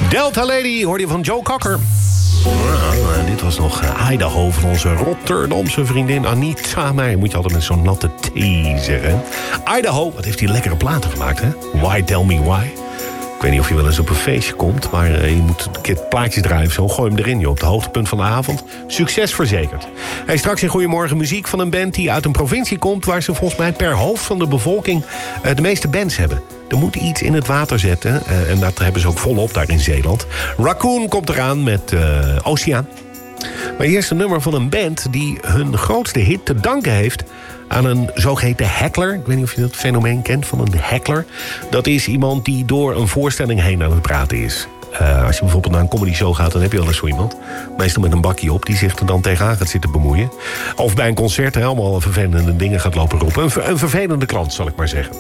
Delta Lady hoorde je van Joe Cocker. Nou, dit was nog Idaho van onze Rotterdamse vriendin Anita. Maar je moet je altijd met zo'n natte thee zeggen. Idaho, wat heeft hij lekkere platen gemaakt, hè? Why Tell Me Why? Ik weet niet of je wel eens op een feestje komt, maar je moet een keer plaatjes draaien. Zo gooi hem erin, joh, op het hoogtepunt van de avond. Succes verzekerd. Hij is straks in Goedemorgen muziek van een band die uit een provincie komt, waar ze volgens mij per hoofd van de bevolking de meeste bands hebben. Er moet iets in het water zetten. En dat hebben ze ook volop daar in Zeeland. Raccoon komt eraan met Oceaan. Maar eerst een nummer van een band die hun grootste hit te danken heeft aan een zogeheten heckler. Ik weet niet of je dat fenomeen kent van een heckler. Dat is iemand die door een voorstelling heen aan het praten is. Als je bijvoorbeeld naar een comedy show gaat, dan heb je wel eens zo iemand. Meestal met een bakje op, die zich er dan tegenaan gaat zitten bemoeien. Of bij een concert allemaal vervelende dingen gaat lopen roepen. Een vervelende klant, zal ik maar zeggen.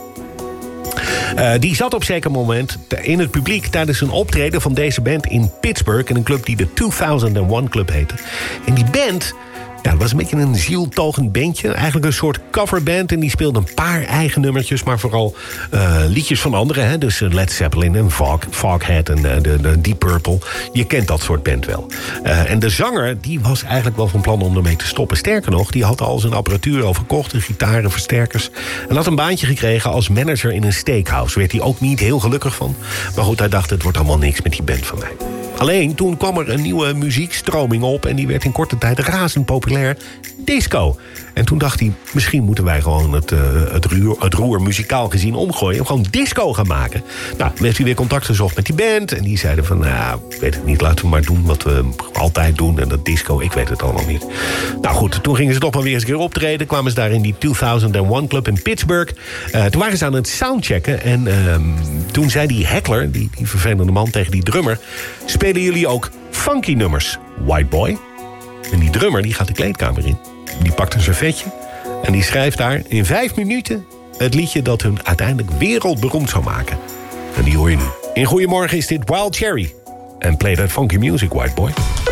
Die zat op zeker moment in het publiek tijdens een optreden van deze band in Pittsburgh, in een club die de 2001 Club heette. En die band, ja, dat was een beetje een zieltogend bandje. Eigenlijk een soort coverband. En die speelde een paar eigen nummertjes, maar vooral liedjes van anderen. Hè? Dus Led Zeppelin en Foghat en de Deep Purple. Je kent dat soort band wel. En de zanger, die was eigenlijk wel van plan om ermee te stoppen. Sterker nog, die had al zijn apparatuur al verkocht. Gitaren, versterkers. En had een baantje gekregen als manager in een steakhouse. Werd hij ook niet heel gelukkig van. Maar goed, hij dacht, het wordt allemaal niks met die band van mij. Alleen, toen kwam er een nieuwe muziekstroming op en die werd in korte tijd razend populair. Disco. En toen dacht hij, misschien moeten wij gewoon het roer muzikaal gezien omgooien en gewoon disco gaan maken. Nou, toen heeft hij weer contact gezocht met die band en die zeiden van, nou, ik weet het niet, laten we maar doen wat we altijd doen. En dat disco, ik weet het allemaal niet. Nou goed, toen gingen ze toch maar weer eens een keer optreden. Kwamen ze daar in die 2001 Club in Pittsburgh. Toen waren ze aan het soundchecken en toen zei die heckler, die vervelende man tegen die drummer, spelen jullie ook funky nummers, White Boy? En die drummer die gaat de kleedkamer in. Die pakt een servetje en die schrijft daar in 5 minuten het liedje dat hun uiteindelijk wereldberoemd zou maken. En die hoor je nu. In Goedemorgen is dit Wild Cherry. En play that funky music, White Boy.